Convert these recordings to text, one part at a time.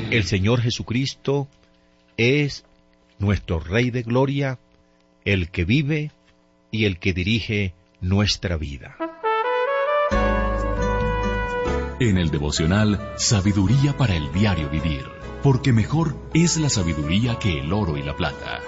El Señor Jesucristo es nuestro Rey de Gloria, el que vive y el que dirige nuestra vida. En el devocional Sabiduría para el diario vivir, porque mejor es la sabiduría que el oro y la plata.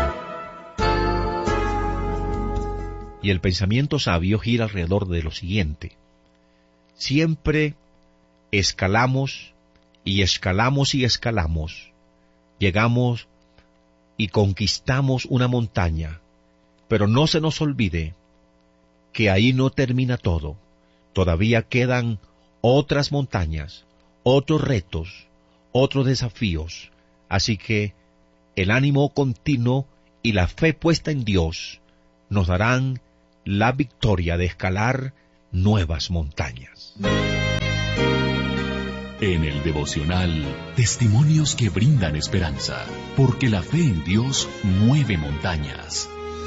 Y el pensamiento sabio gira alrededor de lo siguiente: siempre escalamos y escalamos y escalamos, llegamos y conquistamos una montaña, pero no se nos olvide que ahí no termina todo. Todavía quedan otras montañas, otros retos, otros desafíos. Así que el ánimo continuo y la fe puesta en Dios nos darán la victoria de escalar nuevas montañas. En el devocional, testimonios que brindan esperanza, porque la fe en Dios mueve montañas.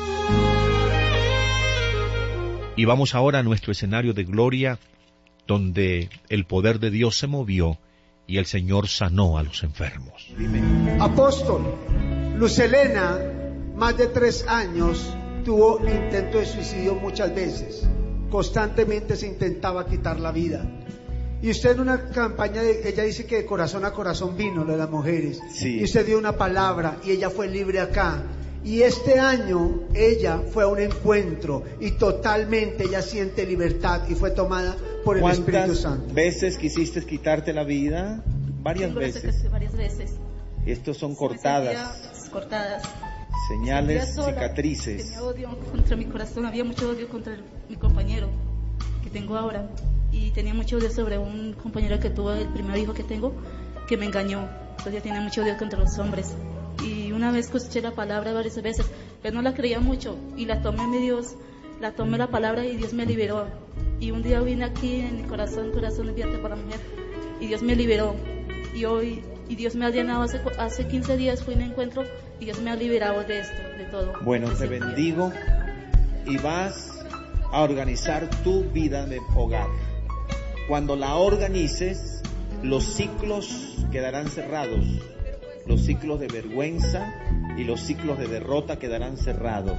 Y vamos ahora a nuestro escenario de gloria, donde el poder de Dios se movió y el Señor sanó a los enfermos. Apóstol, Luz Helena, más de 3 años, tuvo intento de suicidio muchas veces. Constantemente se intentaba quitar la vida. Y usted en una campaña, ella dice que de corazón a corazón vino lo de las mujeres. Sí. Y usted dio una palabra y ella fue libre acá. Y este año ella fue a un encuentro y totalmente ella siente libertad y fue tomada por el Espíritu Santo. ¿Cuántas veces quisiste quitarte la vida? Varias veces. Varias veces. Estos son cortadas. Cortadas. Señales, sola, cicatrices. Tenía odio contra mi corazón, había mucho odio contra mi compañero que tengo ahora. Y tenía mucho odio sobre un compañero que tuvo el primer hijo que tengo, que me engañó. Entonces yo tenía mucho odio contra los hombres. Y una vez escuché la palabra varias veces, pero no la creía mucho. Y la tomé la palabra y Dios me liberó. Y un día vine aquí en mi corazón abierto para la mujer. Y Dios me liberó. Y Dios me ha llenado. Hace 15 días fui a un encuentro y Dios me ha liberado de esto, de todo. Bueno, te bendigo y vas a organizar tu vida de hogar. Cuando la organices, los ciclos quedarán cerrados. Los ciclos de vergüenza y los ciclos de derrota quedarán cerrados.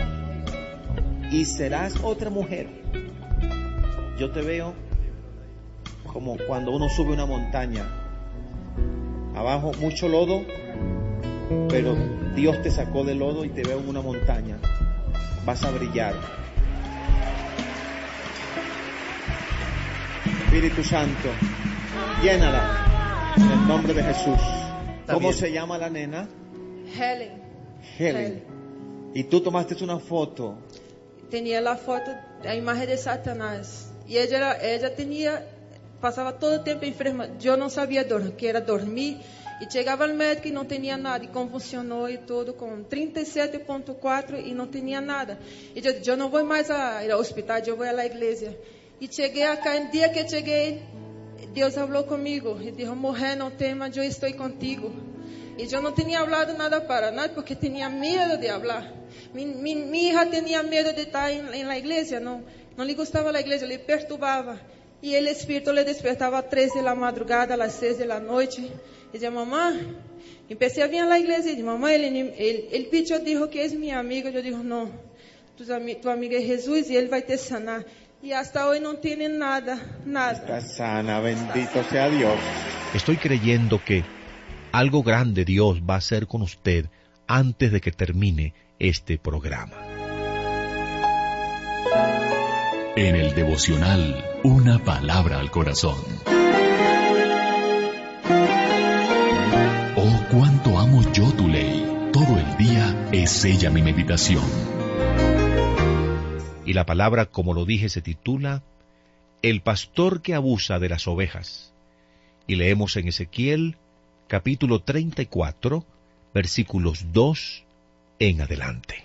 Y serás otra mujer. Yo te veo como cuando uno sube una montaña. Abajo mucho lodo, pero Dios te sacó del lodo y te veo en una montaña. Vas a brillar. Espíritu Santo, llénala en el nombre de Jesús. ¿Cómo se llama la nena? Helen. Y tú tomaste una foto. Tenía la foto, la imagen de Satanás. Y ella pasaba todo el tiempo enferma. Yo no sabía que era dormir. Y llegaba al médico y no tenía nada. Y convulsionó y todo con 37.4 y no tenía nada. Y yo no voy más a ir al hospital, yo voy a la iglesia. Y llegué acá, el día que llegué, Dios habló conmigo y dijo: mujer, no temas, yo estoy contigo. Y yo no tenía hablado nada para nada porque tenía miedo de hablar. Mi hija tenía miedo de estar en la iglesia, no le gustaba la iglesia, le perturbaba. Y el Espíritu le despertaba a 3 de la madrugada, a las 6 de la noche. Y decía: mamá, empecé a venir a la iglesia y dije: mamá, el bicho dijo que es mi amigo. Yo digo: no, tu amigo es Jesús y él va a te sanar. Y hasta hoy no tiene nada. Está sana, bendito sea Dios. Estoy creyendo que algo grande Dios va a hacer con usted antes de que termine este programa. En el devocional, una palabra al corazón. Oh, cuánto amo yo tu ley. Todo el día es ella mi meditación. Y la palabra, como lo dije, se titula El pastor que abusa de las ovejas. Y leemos en Ezequiel, capítulo 34, versículos 2 en adelante.